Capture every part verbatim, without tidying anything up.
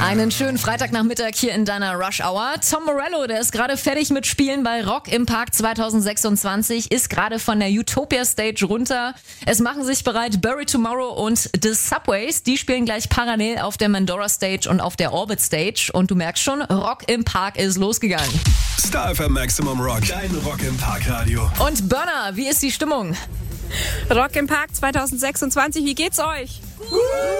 Einen schönen Freitagnachmittag hier in deiner Rush Hour. Tom Morello, der ist gerade fertig mit Spielen bei Rock im Park zwanzig sechsundzwanzig, ist gerade von der Utopia Stage runter. Es machen sich bereit Bury Tomorrow und The Subways. Die spielen gleich parallel auf der Mandora Stage und auf der Orbit Stage. Und du merkst schon, Rock im Park ist losgegangen. Star F M Maximum Rock, dein Rock im Park Radio. Und Burner, wie ist die Stimmung? Rock im Park zwanzig sechsundzwanzig, wie geht's euch? Gut.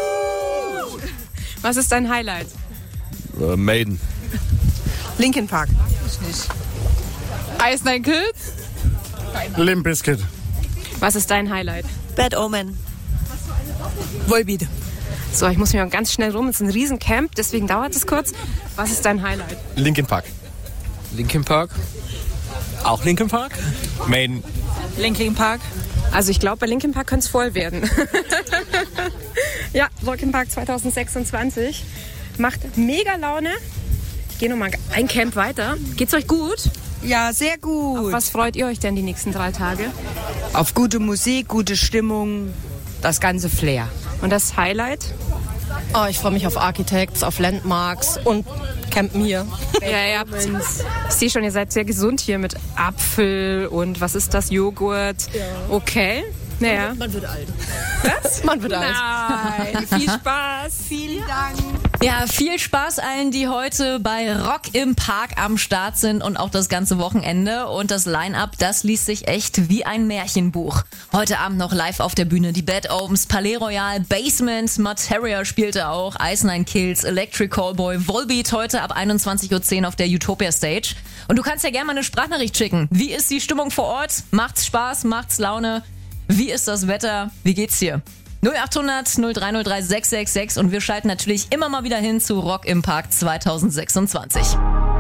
Was ist dein Highlight? Uh, Maiden. Linkin Park. Ich nicht. Ice Nine Kills? Limp Bizkit. Was ist dein Highlight? Bad Omen. Volbeat. So, ich muss mich mal ganz schnell rum. Es ist ein Riesencamp, deswegen dauert es kurz. Was ist dein Highlight? Linkin Park. Linkin Park. Auch Linkin Park. Maiden. Linkin Park. Also ich glaube, bei Linkin Park könnte es voll werden. Ja, Rock im Park zwanzig sechsundzwanzig. Macht mega Laune. Ich gehe nochmal ein Camp weiter. Geht's euch gut? Ja, sehr gut. Auf was freut ihr euch denn die nächsten drei Tage? Auf gute Musik, gute Stimmung, das ganze Flair. Und das Highlight? Oh, ich freue mich auf Architects, auf Landmarks und campen hier. Ja, ihr habt, ich sehe schon, ihr seid sehr gesund hier mit Apfel und was ist das, Joghurt? Ja. Okay, naja. Man wird alt. Was? Man wird alt. Nein, viel Spaß. Vielen Dank. Ja, viel Spaß allen, die heute bei Rock im Park am Start sind und auch das ganze Wochenende. Und das Line-Up, das liest sich echt wie ein Märchenbuch. Heute Abend noch live auf der Bühne die Bad Opens, Palais Royal, Basement, Materia spielte auch, Ice Nine Kills, Electric Callboy, Volbeat heute ab einundzwanzig Uhr zehn auf der Utopia Stage. Und du kannst ja gerne mal eine Sprachnachricht schicken. Wie ist die Stimmung vor Ort? Macht's Spaß? Macht's Laune? Wie ist das Wetter? Wie geht's hier? null acht hundert null drei null drei sechs sechs sechs und wir schalten natürlich immer mal wieder hin zu Rock im Park zwanzig sechsundzwanzig.